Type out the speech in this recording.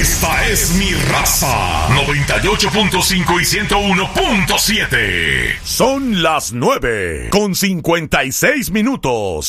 Esta es mi raza. 98.5 y 101.7. Son las 9:56.